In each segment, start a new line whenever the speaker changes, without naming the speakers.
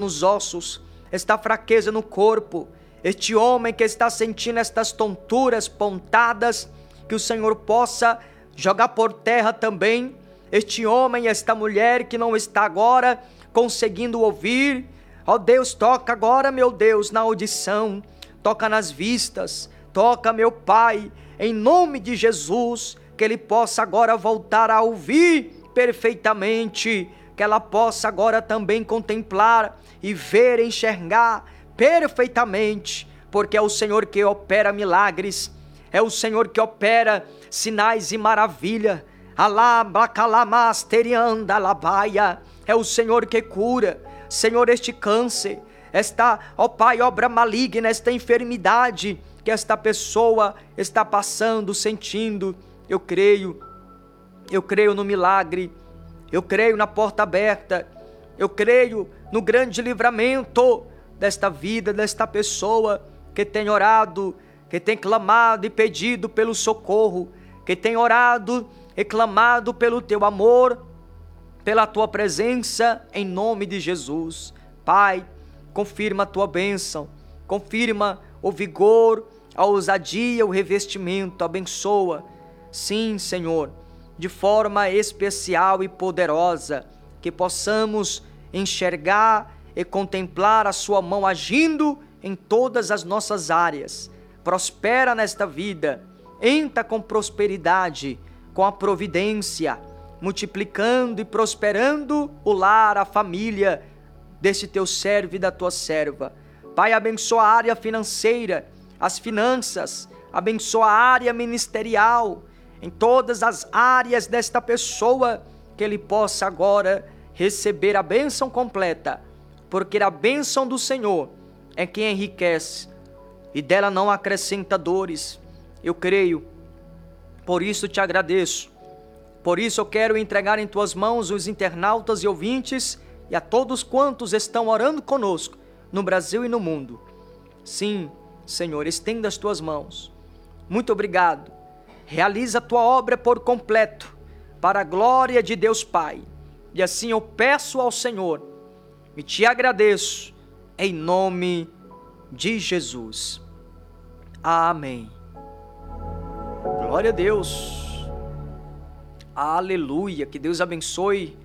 nos ossos, esta fraqueza no corpo, este homem que está sentindo estas tonturas, pontadas, que o Senhor possa jogar por terra também, este homem e esta mulher que não está agora conseguindo ouvir. Ó Deus, toca agora, meu Deus, na audição, toca nas vistas, toca, meu Pai, em nome de Jesus, que ele possa agora voltar a ouvir perfeitamente, que ela possa agora também contemplar e ver, enxergar perfeitamente, porque é o Senhor que opera milagres, é o Senhor que opera sinais e maravilha. É o Senhor que cura, Senhor, este câncer, esta, ó Pai, obra maligna, esta enfermidade que esta pessoa está passando, sentindo. Eu creio no milagre, eu creio na porta aberta, eu creio no grande livramento desta vida, desta pessoa que tem orado, que tem clamado e pedido pelo socorro, que tem orado e clamado pelo teu amor, pela tua presença, em nome de Jesus. Pai, confirma a tua bênção, confirma o vigor, a ousadia, o revestimento, abençoa, sim, Senhor, de forma especial e poderosa, que possamos enxergar e contemplar a sua mão agindo em todas as nossas áreas. Prospera nesta vida, entra com prosperidade, com a providência, multiplicando e prosperando o lar, a família desse teu servo e da tua serva. Pai, abençoa a área financeira, as finanças, abençoa a área ministerial, em todas as áreas desta pessoa, que ele possa agora receber a bênção completa, porque a bênção do Senhor é quem enriquece e dela não acrescenta dores. Eu creio, por isso te agradeço, por isso eu quero entregar em tuas mãos os internautas e ouvintes e a todos quantos estão orando conosco no Brasil e no mundo. Sim, Senhor, estenda as tuas mãos. Muito obrigado. Realiza a tua obra por completo, para a glória de Deus Pai. E assim eu peço ao Senhor e te agradeço, em nome de Jesus. Amém. Glória a Deus. Aleluia. Que Deus abençoe.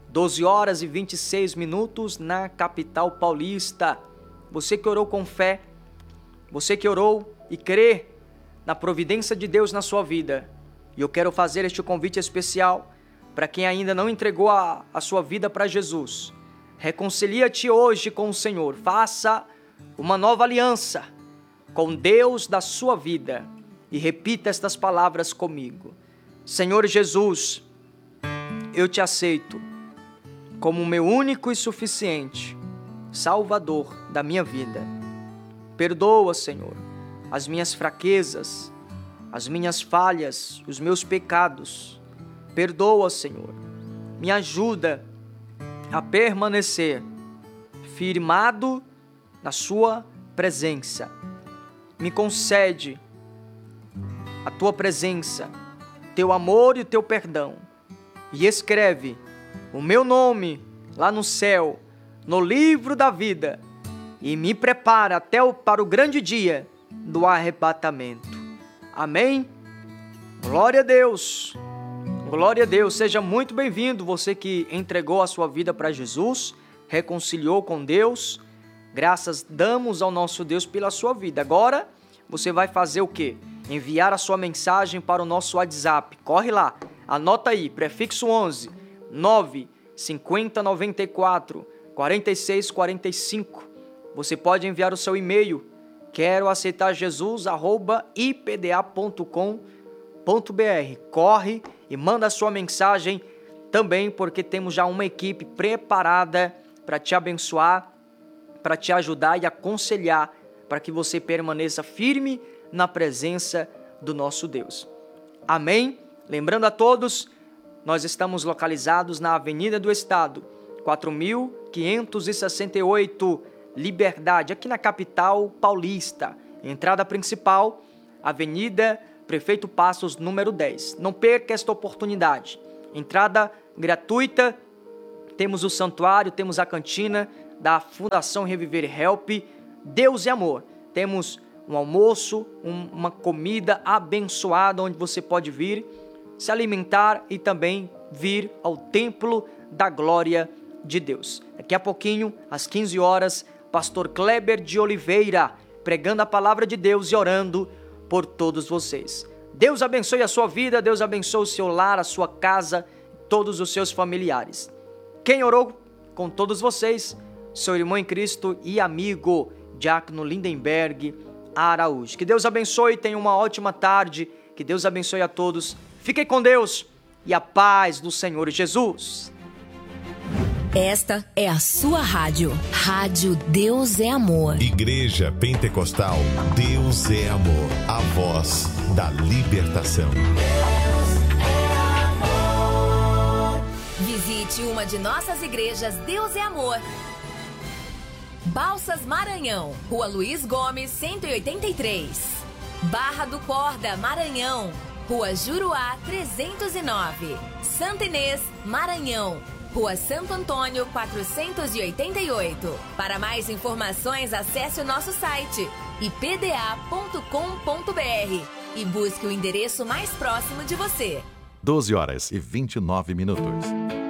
12h26 na capital paulista. Você que orou com fé, você que orou e crê na providência de Deus na sua vida. E eu quero fazer este convite especial para quem ainda não entregou a sua vida para Jesus. Reconcilia-te hoje com o Senhor. Faça uma nova aliança com Deus da sua vida. E repita estas palavras comigo. Senhor Jesus, eu te aceito como o meu único e suficiente Salvador da minha vida. Perdoa, Senhor, as minhas fraquezas, as minhas falhas, os meus pecados. Perdoa, Senhor. Me ajuda a permanecer firmado na sua presença. Me concede a tua presença, teu amor e o teu perdão. E escreve o meu nome lá no céu, no livro da vida, e me prepara para o grande dia do arrebatamento. Amém? Glória a Deus. Glória a Deus. Seja muito bem-vindo, você que entregou a sua vida para Jesus, reconciliou com Deus. Graças damos ao nosso Deus pela sua vida. Agora, você vai fazer o quê? Enviar a sua mensagem para o nosso WhatsApp. Corre lá, anota aí, prefixo 11 9 50 94 46 45. Você pode enviar o seu e-mail, queroaceitarjesus@ipda.com.br. Corre e manda a sua mensagem também, porque temos já uma equipe preparada para te abençoar, para te ajudar e aconselhar, para que você permaneça firme na presença do nosso Deus. Amém? Lembrando a todos, nós estamos localizados na Avenida do Estado, 4568, Liberdade, aqui na capital paulista. Entrada principal, Avenida Prefeito Passos, número 10. Não perca esta oportunidade. Entrada gratuita, temos o santuário, temos a cantina, da Fundação Reviver Help. Deus é amor. Temos um almoço, uma comida abençoada onde você pode vir se alimentar e também vir ao templo da glória de Deus. Daqui a pouquinho, às 15 horas, pastor Kleber de Oliveira pregando a palavra de Deus e orando por todos vocês. Deus abençoe a sua vida, Deus abençoe o seu lar, a sua casa, todos os seus familiares. Quem orou com todos vocês, seu irmão em Cristo e amigo, Diácono Lindenberg Araújo. Que Deus abençoe, tenha uma ótima tarde, que Deus abençoe a todos. Fiquem com Deus e a paz do Senhor Jesus.
Esta é a sua rádio. Rádio Deus é Amor.
Igreja Pentecostal Deus é Amor. A voz da libertação.
Deus é amor. Visite uma de nossas igrejas Deus é Amor. Balsas Maranhão, Rua Luiz Gomes, 183. Barra do Corda, Maranhão, Rua Juruá, 309. Santa Inês, Maranhão, Rua Santo Antônio, 488. Para mais informações, acesse o nosso site ipda.com.br e busque o endereço mais próximo de você.
12 horas e 29 minutos.